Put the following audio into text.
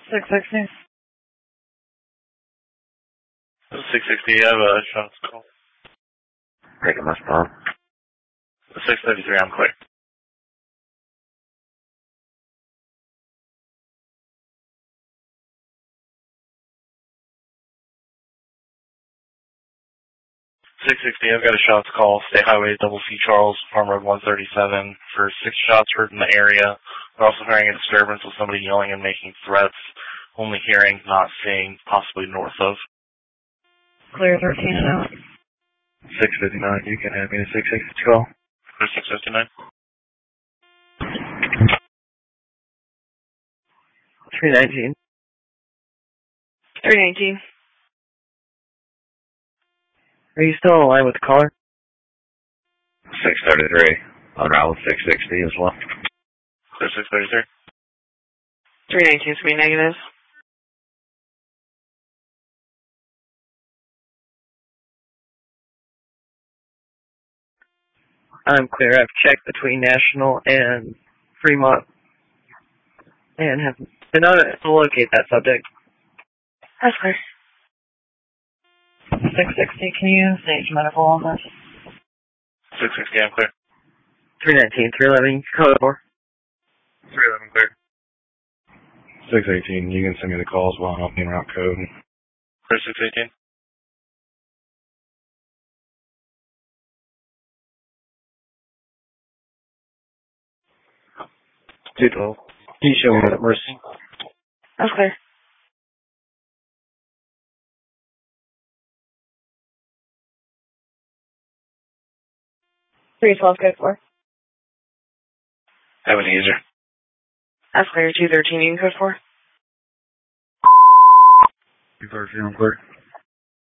660. 660, I have a shots call. Taking my spawn. 633, I'm clear. I've got a shots call. State Highway Double C Charles, Farm Road 137 for 6 shots heard in the area. We're also hearing a disturbance with somebody yelling and making threats. Only hearing, not seeing, possibly north of. Clear 13 and out. 659, you can have me to 660 call. For 659. 319. 319. Are you still on line with the caller? 633. On route with 660 as well. Clear 633. 319 screen negative. I'm clear. I've checked between National and Fremont and have been able to locate that subject. That's clear. 660, can you stage medical on this? 660, I'm clear. 319, 311, code 4. 311, clear. 618, you can send me the calls while I'm in route code. Clear 618. 212. Can you show me that mercy? That's clear. 312, code 4. Have an user. That's clear. 213, you can code 4. 213, I'm clear.